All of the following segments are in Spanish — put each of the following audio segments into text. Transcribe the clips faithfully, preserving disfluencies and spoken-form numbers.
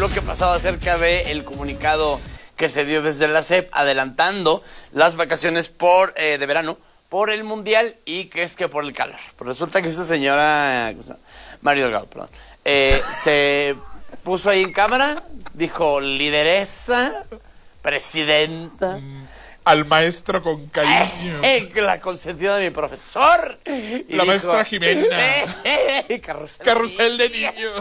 lo que ha pasado acerca del comunicado que se dio desde la S E P adelantando las vacaciones por eh, de verano por el Mundial y que es que por el calor. Pues resulta que esta señora, Mario Delgado, perdón, eh, se puso ahí en cámara, dijo lideresa, presidenta. Al maestro con cariño. Eh, eh, la consentida de mi profesor. Y la dijo, maestra Jimena. Eh, eh, eh, carrusel, carrusel de niños.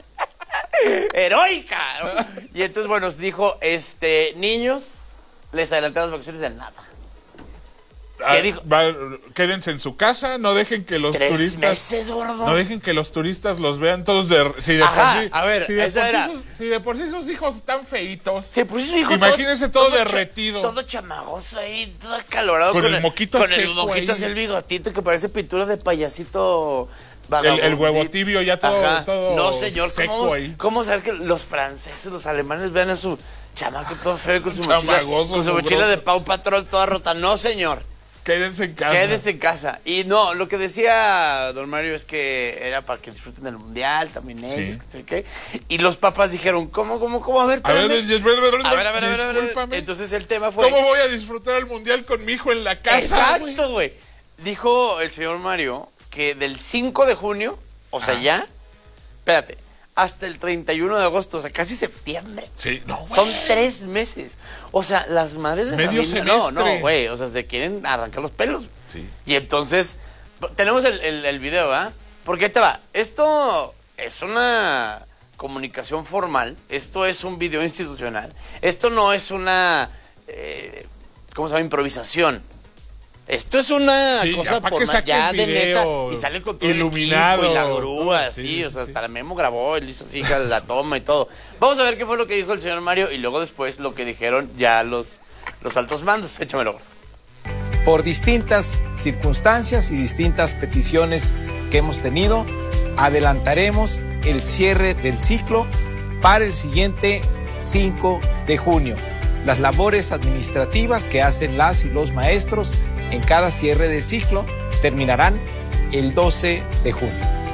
Heroica. Y entonces, bueno, dijo, este, niños, les adelanté las vacaciones de nada. Ah, dijo? Va, quédense en su casa, no dejen que los Tres turistas meses, gordo. no dejen que los turistas los vean todos de si de Ajá, por sí, a ver, si de, esa por era. sí sus, si de por sí sus hijos están feitos. Sí, pues su hijo imagínense todo, todo Cha, derretido, todo chamagoso ahí, todo acalorado con, con el moquito con seco el moquito ahí. el bigotito que parece pintura de payasito. El, el huevo tibio ya todo, todo no señor, seco ¿cómo, ahí. ¿cómo saber que los franceses, los alemanes vean a su chamaco todo feo con su mochila, con su mochila de Pau Patrol toda rota? No señor. Quédense en casa. Quédense en casa. Y no, lo que decía don Mario es que era para que disfruten del mundial, también ellos, sí. que sé qué. Y los papás dijeron, ¿cómo, cómo, cómo? A ver, a ver, a ver, a ver, a ver, a ver, a ver. Entonces el tema fue... ¿Cómo voy a disfrutar el mundial con mi hijo en la casa? Exacto, güey. Dijo el señor Mario que del cinco de junio, o sea, ah. ya, espérate, hasta el treinta y uno de agosto, o sea, casi septiembre. Sí, no, güey. Son tres meses. O sea, las madres de medio familia, semestre. no, no, güey, o sea, se quieren arrancar los pelos. Sí. Y entonces, tenemos el, el, el video, ¿ah? Porque ahí te va. Esto es una comunicación formal, esto es un video institucional, esto no es una, eh, ¿cómo se llama? Improvisación. Esto es una sí, cosa ya, formal, ya de neta, y sale con todo iluminado, el equipo y la grúa, sí, sí, sí, o sea, sí. hasta la Memo grabó, él hizo así la toma y todo. Vamos a ver qué fue lo que dijo el señor Mario y luego después lo que dijeron ya los, los altos mandos. Échamelo. Por distintas circunstancias y distintas peticiones que hemos tenido, adelantaremos el cierre del ciclo para el siguiente cinco de junio. Las labores administrativas que hacen las y los maestros en cada cierre de ciclo terminarán el doce de junio.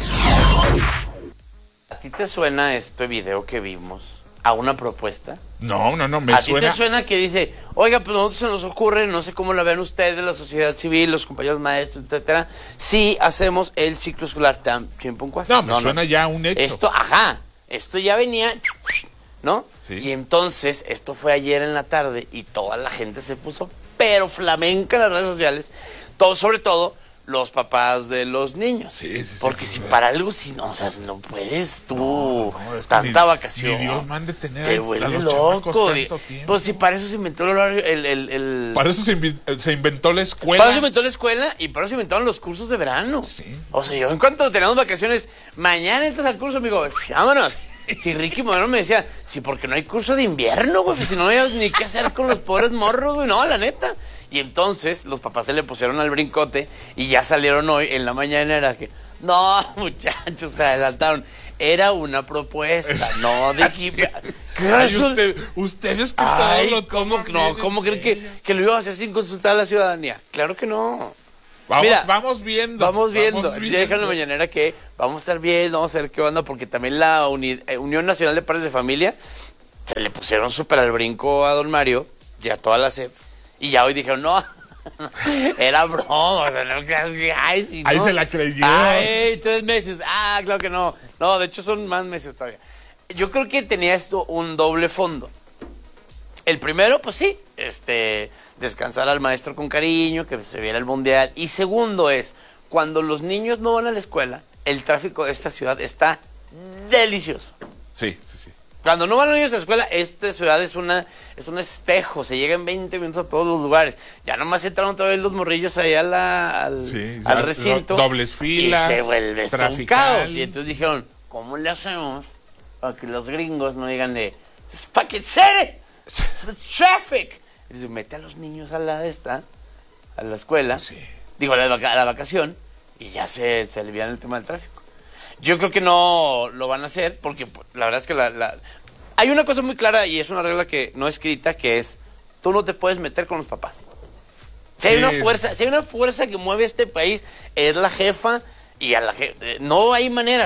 ¿A ti te suena este video que vimos a una propuesta? No, no, no, me ¿A suena... ti te suena que dice, oiga, pues a nosotros se nos ocurre, no sé cómo la ven ustedes, la sociedad civil, los compañeros maestros, etcétera, si hacemos el ciclo escolar tan tiempo en cuasa? No, me no, suena no. ya un hecho. Esto, ajá, esto ya venía, ¿no? Sí. Y entonces, esto fue ayer en la tarde y toda la gente se puso pero flamenca en las redes sociales, todo, sobre todo los papás de los niños. Sí, sí, porque sí, si sí. para algo, si no, o sea, no puedes tú, no, no, es tanta ni, vacación. Ni Dios mande tener te vuelve loco. Tiempo. Pues si para eso se inventó el horario, el, el, el... Para eso se, invi- se inventó la escuela. Para eso se inventó la escuela y para eso se inventaron los cursos de verano. Sí. O sea, yo en cuanto teníamos vacaciones, mañana entras al curso, amigo, vámonos. Si Ricky Moreno me decía, sí, porque no hay curso de invierno, güey, si no había ni qué hacer con los pobres morros, güey, no, la neta. Y entonces los papás se le pusieron al brincote y ya salieron hoy en la mañana, era que, no, muchachos, se adelantaron. Era una propuesta, no de Ay, usted, ustedes que Ay, todo lo ¿cómo no? ¿Cómo creen que, que lo iba a hacer sin consultar a la ciudadanía? Claro que no. Vamos, Mira, vamos viendo. Vamos viendo. Vamos viendo. Ya dejan la mañanera que vamos a estar viendo, vamos a ver qué onda, porque también la Uni- eh, Unión Nacional de Padres de Familia se le pusieron súper al brinco a don Mario y a toda la S E P. Y ya hoy dijeron, no, era broma. O sea, no creas que, ay, si Ahí no. se la creyó. Ay, tres meses. Ah, claro que no. No, de hecho son más meses todavía. Yo creo que tenía esto un doble fondo. El primero, pues sí, este, descansar al maestro con cariño, que se viera el mundial. Y segundo es, cuando los niños no van a la escuela, el tráfico de esta ciudad está delicioso. Sí, sí, sí. Cuando no van los niños a la escuela, esta ciudad es una es un espejo, se llega en veinte minutos a todos los lugares. Ya nomás entran otra vez los morrillos ahí a la, al, sí, al ya, recinto. Dobles filas. Y se vuelve esto un caos. Y entonces dijeron, ¿cómo le hacemos para que los gringos no digan de "It's fucking city! It's traffic!" Y dice, mete a los niños a la esta, a la escuela, Sí. digo, a la, a la vacación, y ya se, se alivian el tema del tráfico. Yo creo que no lo van a hacer porque la verdad es que la, la... hay una cosa muy clara y es una regla que no escrita, que es tú no te puedes meter con los papás. Si hay Sí. una fuerza, si hay una fuerza que mueve este país, es la jefa y a la jefa. No hay manera, güey.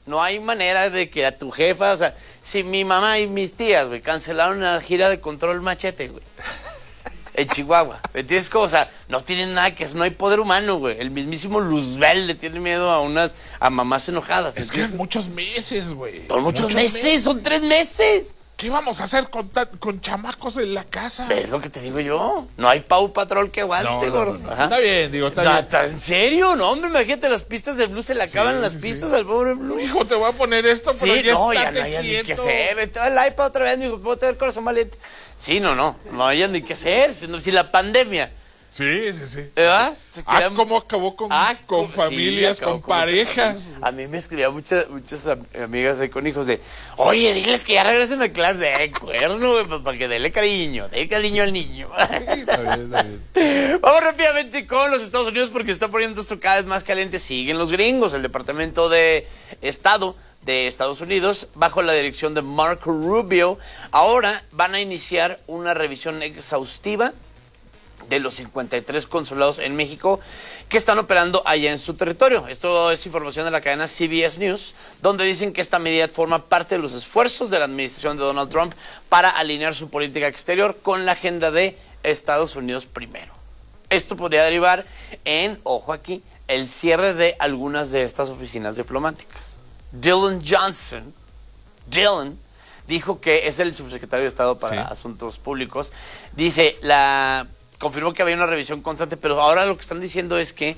No hay manera de que a tu jefa, o sea, si mi mamá y mis tías, güey, cancelaron la gira de Control Machete, güey. En Chihuahua. ¿Me entiendes? O sea, no tienen nada que hacer, no hay poder humano, güey. El mismísimo Luzbel le tiene miedo a unas, a mamás enojadas. Es que es muchos meses, güey. Son muchos, muchos meses, meses, son tres meses. ¿Qué vamos a hacer con, ta- con chamacos en la casa? Es lo que te digo yo. No hay Pau Patrol que aguante, no, gordo. No, no, no. Está bien, digo, está no, bien. ¿En serio? No, hombre, imagínate, las pistas de Blue se le acaban sí, las sí, pistas sí. al pobre Blue. Hijo, te voy a poner esto, pero sí, ya no, está ya no hay ni qué hacer. Vete al iPad otra vez, mijo, puedo tener corazón valiente. Sí, no, no, no hay ni qué hacer. Si, no, si la pandemia... Sí, sí, sí. ¿Verdad? Ah, cómo acabó con, ah, con familias, sí, con, con parejas. A mí me escribían muchas muchas amigas ahí con hijos de, oye, diles que ya regresen a clase de cuerno, pues, para que dele cariño, dele cariño al niño. Sí, está bien, está bien. Vamos rápidamente con los Estados Unidos porque se está poniendo esto cada vez más caliente. Siguen los gringos. El Departamento de Estado de Estados Unidos, bajo la dirección de Marco Rubio, ahora van a iniciar una revisión exhaustiva de los cincuenta y tres consulados en México que están operando allá en su territorio. Esto es información de la cadena C B S News, donde dicen que esta medida forma parte de los esfuerzos de la administración de Donald Trump para alinear su política exterior con la agenda de Estados Unidos primero. Esto podría derivar en, ojo aquí, el cierre de algunas de estas oficinas diplomáticas. Dylan Johnson, Dylan, dijo que es el subsecretario de Estado para sí. Asuntos Públicos, dice, la... confirmó que había una revisión constante, pero ahora lo que están diciendo es que,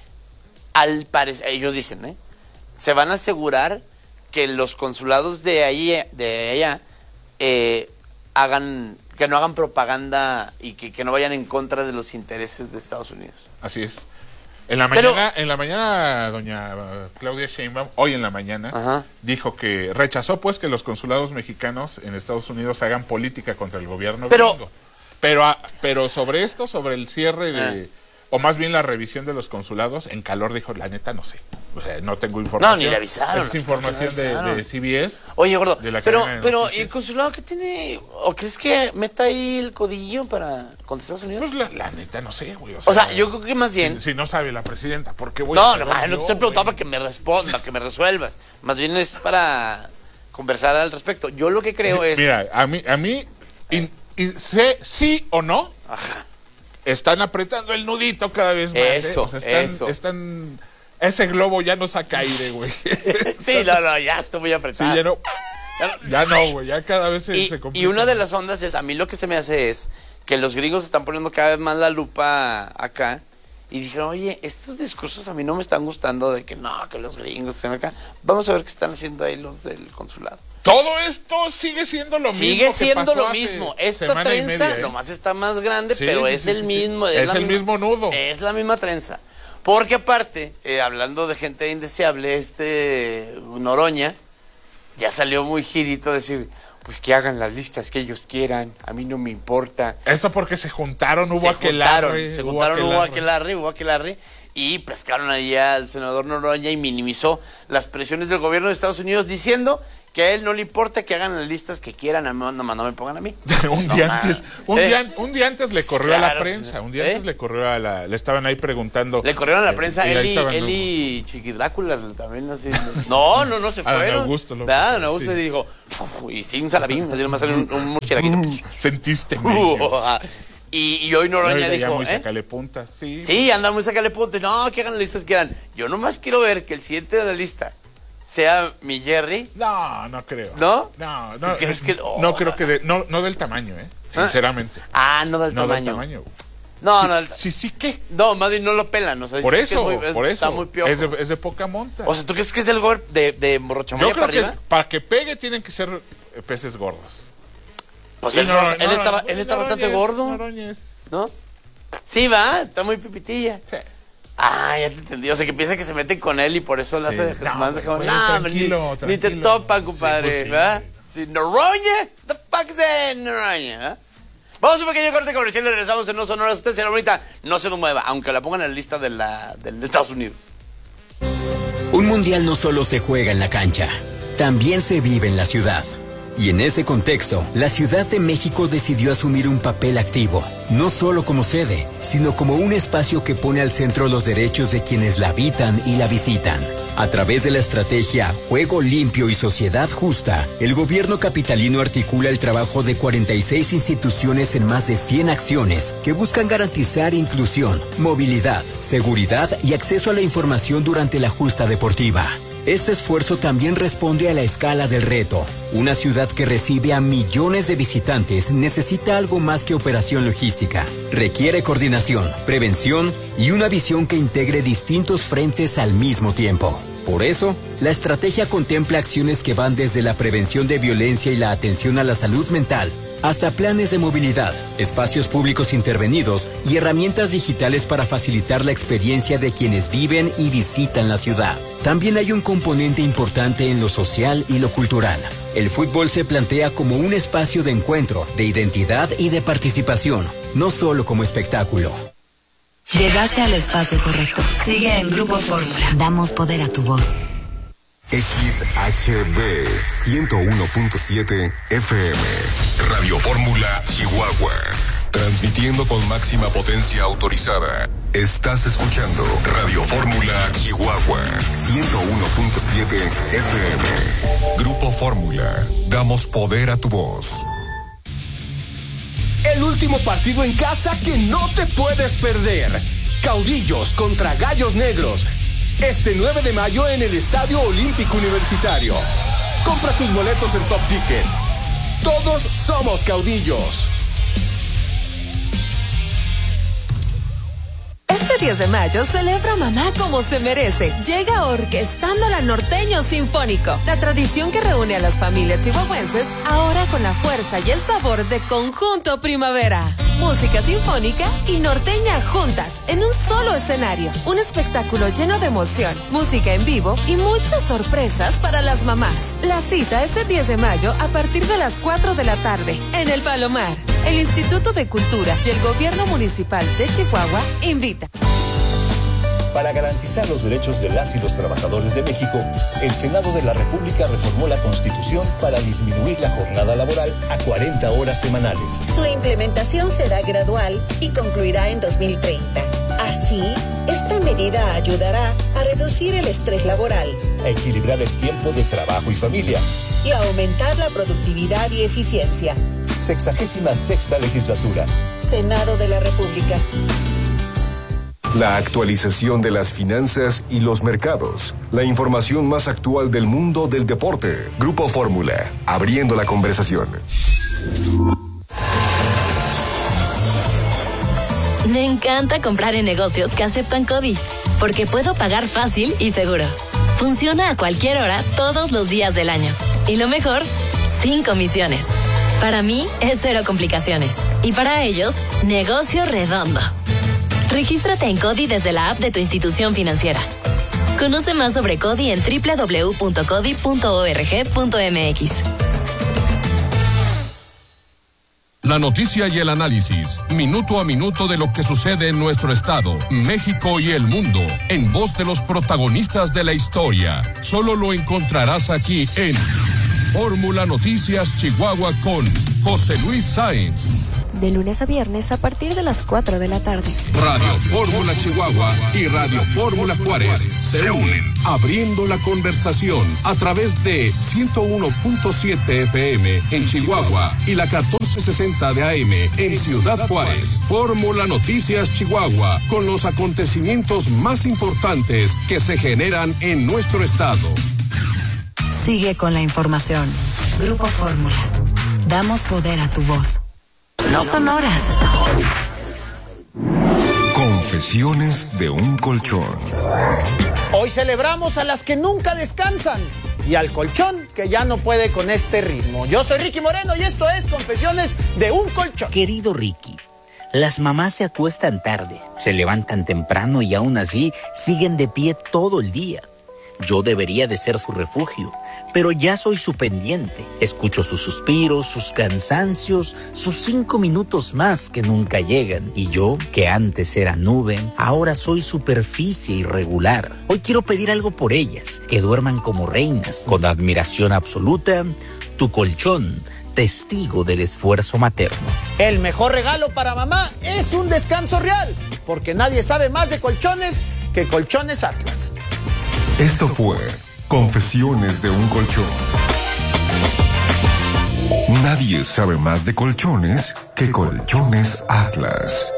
al parecer, ellos dicen, ¿eh? se van a asegurar que los consulados de ahí, de allá, eh, hagan, que no hagan propaganda y que, que no vayan en contra de los intereses de Estados Unidos. Así es. En la Pero, mañana, en la mañana, doña Claudia Sheinbaum, hoy en la mañana, ajá. dijo que rechazó pues que los consulados mexicanos en Estados Unidos hagan política contra el gobierno Pero, gringo. Pero, pero sobre esto, sobre el cierre de, eh. o más bien la revisión de los consulados, en calor dijo, la neta no sé. O sea, no tengo información. No, ni le avisaron. Es información no de, de C B S. Oye, gordo, pero, pero ¿y el consulado qué tiene? ¿O crees que meta ahí el codillo para contra Estados Unidos? Pues la, la neta no sé, güey. O sea, o sea, yo creo que más bien... Si, si no sabe la presidenta, ¿por qué voy no, a No, no, no te estoy preguntando para que me responda, que me resuelvas. Más bien es para conversar al respecto. Yo lo que creo es... Mira, a mí, a mí in, in, sé sí o no... Ajá. Están apretando el nudito cada vez más. Eso, ¿eh? O sea, están, eso. Están, ese globo ya no saca aire, güey. Sí, no, no, ya estoy muy apretado. Sí, ya no, ya no, güey, ya cada vez se, y, se complica. Y una de las ondas es, a mí lo que se me hace es que los gringos están poniendo cada vez más la lupa acá y dijeron, oye, estos discursos a mí no me están gustando de que no, que los gringos están acá. Vamos a ver qué están haciendo ahí los del consulado. Todo esto sigue siendo lo sigue mismo. Sigue siendo lo mismo. Esta trenza media, ¿eh? Nomás está más grande, sí, pero sí, es sí, el sí, mismo. Sí. Es, es el misma, mismo nudo. Es la misma trenza. Porque aparte, eh, hablando de gente indeseable, este Noroña ya salió muy girito a decir, pues que hagan las listas que ellos quieran, a mí no me importa. Esto porque se juntaron, hubo se aquelarre. Juntaron, se juntaron, hubo aquelarre, hubo aquelarre. Y pescaron ahí al senador Noroña y minimizó las presiones del gobierno de Estados Unidos diciendo que a él no le importa que hagan las listas que quieran, a mí, nomás no me pongan a mí. un, no, día antes, un, ¿Eh? día, un día antes le corrió claro, a la prensa, un día ¿eh? antes le corrió a la, le estaban ahí preguntando. Le corrieron a la prensa, eh, Eli, Eli Chiquidráculas también así. No, no, no, se fueron. A Augusto López. ¿verdad? Don Augusto sí. dijo, y sí, un salabín, así nomás salió un, un murcielaguito. Sentiste, Y, y hoy Noroña no, dijo, muy ¿eh? Sácale puntas, sí. Sí, andan muy sácale puntas. No, que hagan las listas que quieran. Yo nomás quiero ver que el siguiente de la lista sea mi Jerry. No, no creo. ¿No? No, no. ¿Crees que oh, no creo que de, no, no del tamaño, eh. Sinceramente. Ah, no del no tamaño. Del tamaño. No, sí, no. El... Sí, sí, ¿qué? No, más bien no lo pelan. O sea, por eso, es muy, es, por eso. Está muy piojo. Es de, es de poca monta. O sea, ¿tú crees que es del gol de, de Morrochamoya para arriba? Que para que pegue tienen que ser peces gordos. Pues él, no, él, no, estaba, no, él está Noroñez, bastante gordo. Noroñez. ¿No? Sí, va, está muy pipitilla. Sí. Ah, ya te entendí. O sea, que piensa que se meten con él y por eso la sí. hace no, más de bueno, no, tranquilo, ni, tranquilo. ni te topan, compadre. Sí, pues sí, ¿verdad? Sí. Sí. Noroña, the fuck is that, Noroña? ¿eh? Vamos a un pequeño corte comercial y regresamos en No Sonora. Usted, señora bonita, no se nos mueva, aunque la pongan en la lista de, la, de Estados Unidos. Un mundial no solo se juega en la cancha, también se vive en la ciudad. Y en ese contexto, la Ciudad de México decidió asumir un papel activo, no solo como sede, sino como un espacio que pone al centro los derechos de quienes la habitan y la visitan. A través de la estrategia Juego Limpio y Sociedad Justa, el gobierno capitalino articula el trabajo de cuarenta y seis instituciones en más de cien acciones que buscan garantizar inclusión, movilidad, seguridad y acceso a la información durante la justa deportiva. Este esfuerzo también responde a la escala del reto. Una ciudad que recibe a millones de visitantes necesita algo más que operación logística. Requiere coordinación, prevención y una visión que integre distintos frentes al mismo tiempo. Por eso, la estrategia contempla acciones que van desde la prevención de violencia y la atención a la salud mental, hasta planes de movilidad, espacios públicos intervenidos y herramientas digitales para facilitar la experiencia de quienes viven y visitan la ciudad. También hay un componente importante en lo social y lo cultural. El fútbol se plantea como un espacio de encuentro, de identidad y de participación, no solo como espectáculo. Llegaste al espacio correcto. Sigue en Grupo Fórmula. Damos poder a tu voz. X H B ciento uno punto siete F M. Radio Fórmula Chihuahua. Transmitiendo con máxima potencia autorizada. Estás escuchando Radio Fórmula Chihuahua ciento uno punto siete F M. Grupo Fórmula. Damos poder a tu voz. El último partido en casa que no te puedes perder. Caudillos contra Gallos Negros. Este nueve de mayo en el Estadio Olímpico Universitario. Compra tus boletos en Top Ticket. Todos somos caudillos. Este diez de mayo celebra a mamá como se merece. Llega Orquestando la Norteño Sinfónico, la tradición que reúne a las familias chihuahuenses, ahora con la fuerza y el sabor de Conjunto Primavera. Música sinfónica y norteña juntas en un solo escenario. Un espectáculo lleno de emoción, música en vivo y muchas sorpresas para las mamás. La cita es el diez de mayo a partir de las cuatro de la tarde en el Palomar. El Instituto de Cultura y el Gobierno Municipal de Chihuahua invita. Para garantizar los derechos de las y los trabajadores de México, el Senado de la República reformó la Constitución para disminuir la jornada laboral a cuarenta horas semanales. Su implementación será gradual y concluirá en dos mil treinta. Así, esta medida ayudará a reducir el estrés laboral, a equilibrar el tiempo de trabajo y familia y a aumentar la productividad y eficiencia. Sexagésima sexta legislatura. Senado de la República. La actualización de las finanzas y los mercados. La información más actual del mundo del deporte. Grupo Fórmula, abriendo la conversación. Me encanta comprar en negocios que aceptan CODI, porque puedo pagar fácil y seguro. Funciona a cualquier hora, todos los días del año. Y lo mejor, sin comisiones. Para mí es cero complicaciones. Y para ellos, negocio redondo. Regístrate en CODI desde la app de tu institución financiera. Conoce más sobre CODI en doble u doble u doble u punto codi punto org punto m x. La noticia y el análisis, minuto a minuto de lo que sucede en nuestro estado, México y el mundo, en voz de los protagonistas de la historia. Solo lo encontrarás aquí en Fórmula Noticias Chihuahua con José Luis Sáenz. De lunes a viernes a partir de las cuatro de la tarde. Radio Fórmula Chihuahua y Radio Fórmula Juárez se unen, abriendo la conversación a través de ciento uno punto siete F M en Chihuahua y la catorce sesenta de A M en Ciudad Juárez. Fórmula Noticias Chihuahua, con los acontecimientos más importantes que se generan en nuestro estado. Sigue con la información. Grupo Fórmula. Damos poder a tu voz. No son horas. Confesiones de un colchón. Hoy celebramos a las que nunca descansan y al colchón que ya no puede con este ritmo. Yo soy Ricky Moreno y esto es Confesiones de un colchón. Querido Ricky, las mamás se acuestan tarde, se levantan temprano y aún así siguen de pie todo el día. Yo debería de ser su refugio, pero ya soy su pendiente. Escucho sus suspiros, sus cansancios, sus cinco minutos más que nunca llegan. Y yo, que antes era nube, ahora soy superficie irregular. Hoy quiero pedir algo por ellas, que duerman como reinas, con admiración absoluta, tu colchón, testigo del esfuerzo materno. El mejor regalo para mamá es un descanso real, porque nadie sabe más de colchones que Colchones Atlas. Esto fue Confesiones de un colchón. Nadie sabe más de colchones que Colchones Atlas.